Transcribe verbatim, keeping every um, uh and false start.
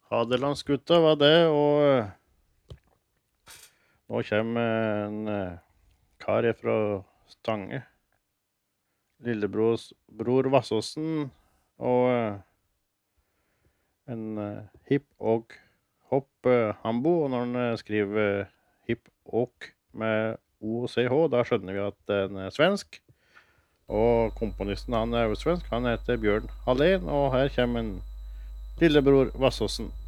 Hadelandsgutta var det, og eh, nå kommer en eh, kar fra Stange. Lillebror Bror Vassåsen, og eh, en eh, hipp og hopp eh, hambo, og når han eh, skriver hipp og med O C H, da skjønner vi at den er svensk. Og komponisten han er jo svensk, han heter Bjørn Hallén, og her kommer en Lillebror Vassåsen.